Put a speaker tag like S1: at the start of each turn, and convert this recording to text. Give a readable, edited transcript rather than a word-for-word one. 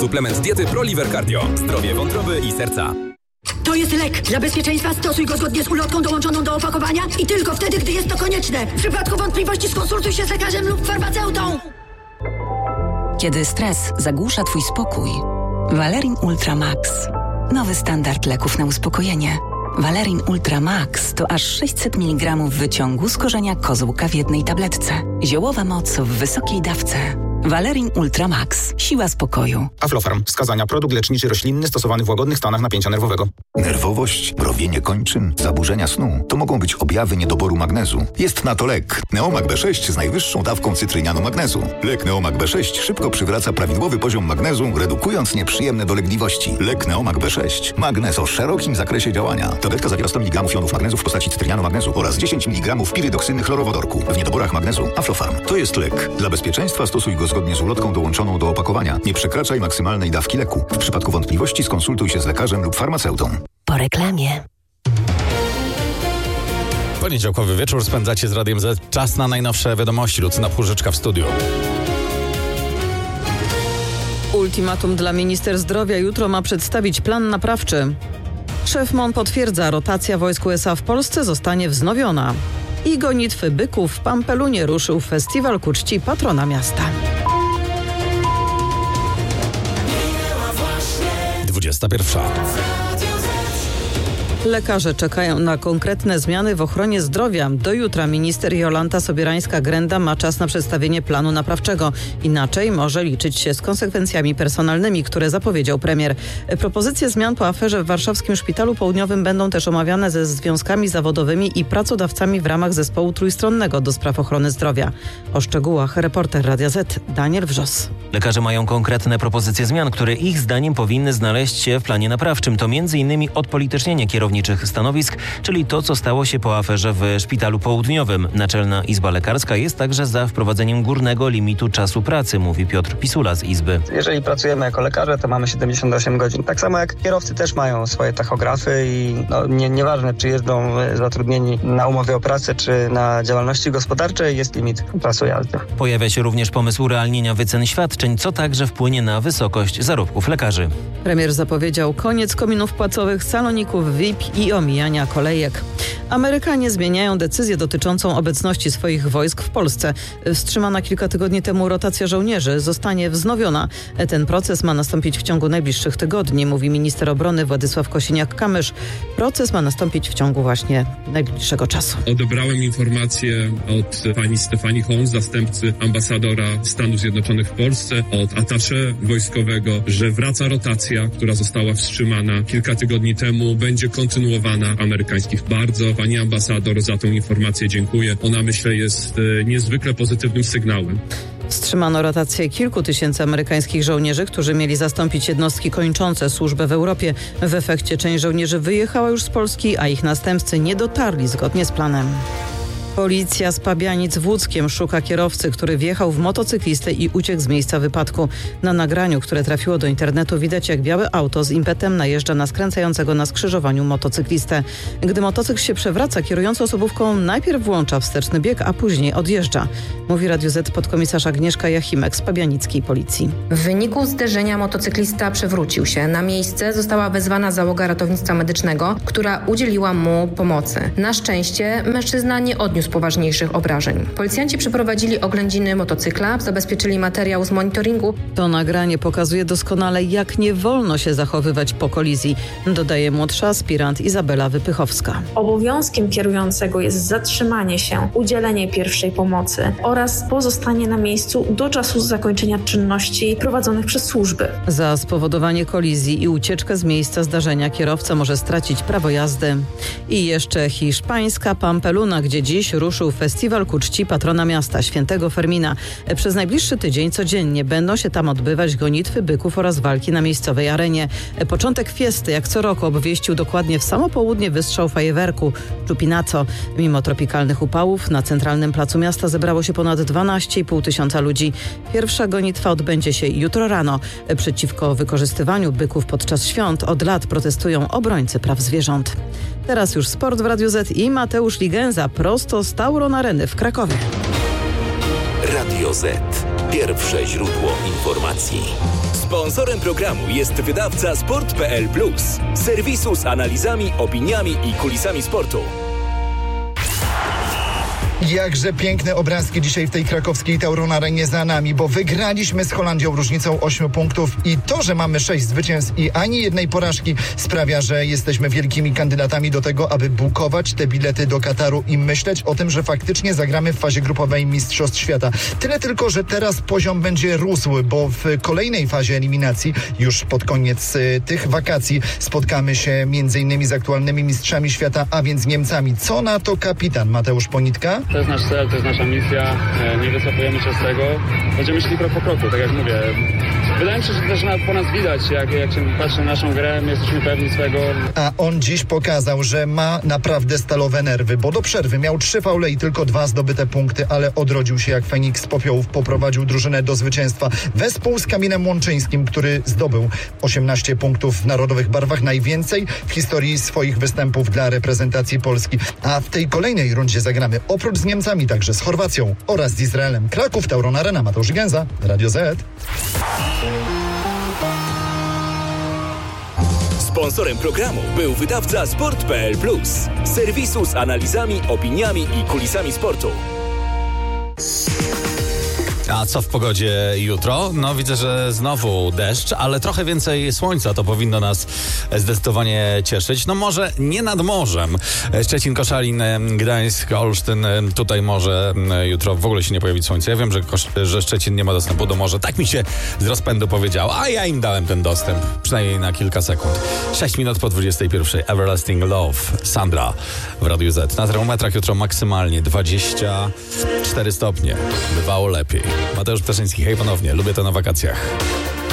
S1: Suplement diety ProLiver Cardio. Zdrowie wątroby i serca.
S2: To jest lek. Dla bezpieczeństwa stosuj go zgodnie z ulotką dołączoną do opakowania i tylko wtedy, gdy jest to konieczne. W przypadku wątpliwości skonsultuj się z lekarzem lub farmaceutą.
S3: Kiedy stres zagłusza Twój spokój, Valerin Ultra Max. Nowy standard leków na uspokojenie. Valerin Ultra Max to aż 600 mg wyciągu z korzenia kozłka w jednej tabletce. Ziołowa moc w wysokiej dawce. Valerin Ultra Max. Siła spokoju.
S4: Aflofarm. Wskazania. Produkt leczniczy roślinny stosowany w łagodnych stanach napięcia nerwowego.
S5: Nerwowość, mrowienie kończyn, zaburzenia snu to mogą być objawy niedoboru magnezu. Jest na to lek. Neomag B6 z najwyższą dawką cytrynianu magnezu. Lek Neomag B6 szybko przywraca prawidłowy poziom magnezu, redukując nieprzyjemne dolegliwości. Lek Neomag B6. Magnez o szerokim zakresie działania. Tabletka zawiera 100 mg jonów magnezu w postaci cytrynianu magnezu oraz 10 mg pirydoksyny chlorowodorku. W niedoborach magnezu Aflofarm. To jest lek. Dla bezpieczeństwa stosuj go zgodnie z ulotką dołączoną do opakowania. Nie przekraczaj maksymalnej dawki leku. W przypadku wątpliwości skonsultuj się z lekarzem lub farmaceutą.
S3: Po reklamie.
S6: Poniedziałkowy wieczór spędzacie z Radiem Z. Czas na najnowsze wiadomości. Lucyna Płużyczka w studiu.
S7: Ultimatum dla minister zdrowia. Jutro ma przedstawić plan naprawczy. Szef MON potwierdza, rotacja wojsk USA w Polsce zostanie wznowiona. I gonitwy byków w Pampelunie ruszył festiwal ku czci patrona miasta.
S6: 21.
S7: Lekarze czekają na konkretne zmiany w ochronie zdrowia. Do jutra minister Jolanta Sobierańska-Grenda ma czas na przedstawienie planu naprawczego. Inaczej może liczyć się z konsekwencjami personalnymi, które zapowiedział premier. Propozycje zmian po aferze w warszawskim Szpitalu Południowym będą też omawiane ze związkami zawodowymi i pracodawcami w ramach zespołu trójstronnego do spraw ochrony zdrowia. O szczegółach reporter Radia Z Daniel Wrzos.
S8: Lekarze mają konkretne propozycje zmian, które ich zdaniem powinny znaleźć się w planie naprawczym. To m.in. odpolitycznienie kierowniczych stanowisk, czyli to, co stało się po aferze w Szpitalu Południowym. Naczelna Izba Lekarska jest także za wprowadzeniem górnego limitu czasu pracy, mówi Piotr Pisula z Izby.
S9: Jeżeli pracujemy jako lekarze, to mamy 78 godzin. Tak samo jak kierowcy też mają swoje tachografy i nieważne, czy jeżdżą zatrudnieni na umowie o pracę, czy na działalności gospodarczej, jest limit czasu jazdy.
S8: Pojawia się również pomysł urealnienia wycen świadczeń, co także wpłynie na wysokość zarobków lekarzy.
S7: Premier zapowiedział koniec kominów płacowych, saloników VIP i omijania kolejek. Amerykanie zmieniają decyzję dotyczącą obecności swoich wojsk w Polsce. Wstrzymana kilka tygodni temu rotacja żołnierzy zostanie wznowiona. Ten proces ma nastąpić w ciągu najbliższych tygodni, mówi minister obrony Władysław Kosiniak-Kamysz. Proces ma nastąpić w ciągu właśnie najbliższego czasu.
S10: Odebrałem informację od pani Stefanii Holmes, zastępcy ambasadora Stanów Zjednoczonych w Polsce, od attaché wojskowego, że wraca rotacja, która została wstrzymana kilka tygodni temu, będzie kontynuowana amerykańskich. Bardzo pani ambasador za tą informację dziękuję. Ona, myślę, jest niezwykle pozytywnym sygnałem.
S7: Wstrzymano rotację kilku tysięcy amerykańskich żołnierzy, którzy mieli zastąpić jednostki kończące służbę w Europie. W efekcie część żołnierzy wyjechała już z Polski, a ich następcy nie dotarli zgodnie z planem. Policja z Pabianic w Łódzkiem szuka kierowcy, który wjechał w motocyklistę i uciekł z miejsca wypadku. Na nagraniu, które trafiło do internetu, widać, jak białe auto z impetem najeżdża na skręcającego na skrzyżowaniu motocyklistę. Gdy motocykl się przewraca, kierujący osobówką najpierw włącza wsteczny bieg, a później odjeżdża. Mówi Radiu Z podkomisarz Agnieszka Jachimek z pabianickiej policji.
S11: W wyniku zderzenia motocyklista przewrócił się. Na miejsce została wezwana załoga ratownictwa medycznego, która udzieliła mu pomocy. Na szczęście mężczyzna nie odniósł poważniejszych obrażeń. Policjanci przeprowadzili oględziny motocykla, zabezpieczyli materiał z monitoringu.
S7: To nagranie pokazuje doskonale, jak nie wolno się zachowywać po kolizji, dodaje młodsza aspirant Izabela Wypychowska.
S12: Obowiązkiem kierującego jest zatrzymanie się, udzielenie pierwszej pomocy oraz pozostanie na miejscu do czasu zakończenia czynności prowadzonych przez służby.
S7: Za spowodowanie kolizji i ucieczkę z miejsca zdarzenia kierowca może stracić prawo jazdy. I jeszcze hiszpańska Pampeluna, gdzie dziś ruszył festiwal ku czci patrona miasta, świętego Fermina. Przez najbliższy tydzień codziennie będą się tam odbywać gonitwy byków oraz walki na miejscowej arenie. Początek fiesty, jak co roku, obwieścił dokładnie w samo południe wystrzał fajerwerku Chupinazo. Mimo tropikalnych upałów na centralnym placu miasta zebrało się ponad 12,5 tysiąca ludzi. Pierwsza gonitwa odbędzie się jutro rano. Przeciwko wykorzystywaniu byków podczas świąt od lat protestują obrońcy praw zwierząt. Teraz już sport w Radiu Z i Mateusz Ligenza prosto z Tauron Areny w Krakowie.
S13: Radio Z. Pierwsze źródło informacji.
S1: Sponsorem programu jest wydawca Sport.pl Plus, serwisu z analizami, opiniami i kulisami sportu.
S13: Jakże piękne obrazki dzisiaj w tej krakowskiej Tauron Arenie za nami, bo wygraliśmy z Holandią różnicą 8 punktów i to, że mamy 6 zwycięstw i ani jednej porażki sprawia, że jesteśmy wielkimi kandydatami do tego, aby bukować te bilety do Kataru i myśleć o tym, że faktycznie zagramy w fazie grupowej Mistrzostw Świata. Tyle tylko, że teraz poziom będzie rósł, bo w kolejnej fazie eliminacji, już pod koniec tych wakacji, spotkamy się m.in. z aktualnymi mistrzami świata, a więc Niemcami. Co na to kapitan Mateusz Ponitka?
S14: To jest nasz cel, to jest nasza misja, nie wycofujemy się z tego. Będziemy szli krok po kroku, tak jak mówię. Wydaje mi się, że też po nas widać, jak się patrzy na naszą grę, my jesteśmy pewni swego.
S13: A on dziś pokazał, że ma naprawdę stalowe nerwy, bo do przerwy miał 3 faule i tylko 2 zdobyte punkty, ale odrodził się jak Feniks z popiołów, poprowadził drużynę do zwycięstwa wespół z Kamilem Łączyńskim, który zdobył 18 punktów w narodowych barwach, najwięcej w historii swoich występów dla reprezentacji Polski. A w tej kolejnej rundzie zagramy oprócz z Niemcami także z Chorwacją oraz z Izraelem. Kraków, Tauron Arena, Mateusz Gęza, Radio Z.
S1: Sponsorem programu był wydawca Sport.pl Plus, serwisu z analizami, opiniami i kulisami sportu.
S6: A co w pogodzie jutro? No widzę, że znowu deszcz, ale trochę więcej słońca. To powinno nas zdecydowanie cieszyć. No może nie nad morzem. Szczecin, Koszalin, Gdańsk, Olsztyn. Tutaj może jutro w ogóle się nie pojawić słońce. Ja wiem, że Szczecin nie ma dostępu do morza. Tak mi się z rozpędu powiedział, a ja im dałem ten dostęp. Przynajmniej na kilka sekund. 6 minut po 21. Everlasting Love. Sandra w Radiu Z. Na termometrach jutro maksymalnie 24 stopnie. Bywało lepiej. Mateusz Ptaszyński, hej ponownie, lubię to na wakacjach.